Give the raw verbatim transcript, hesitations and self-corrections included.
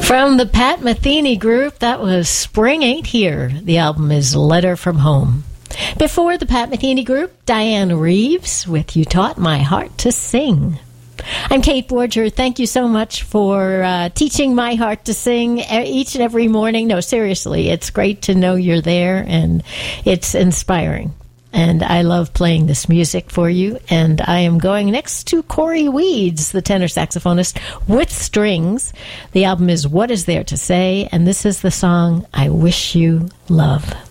From the Pat Metheny Group, that was Spring Ain't Here. The album is Letter from Home. Before the Pat Metheny Group, Diane Reeves with You Taught My Heart to Sing. I'm Kate Borger. Thank you so much for uh, teaching my heart to sing each and every morning. No, seriously, it's great to know you're there, and it's inspiring. And I love playing this music for you. And I am going next to Corey Weeds, the tenor saxophonist with strings. The album is What Is There to Say? And this is the song I Wish You Love.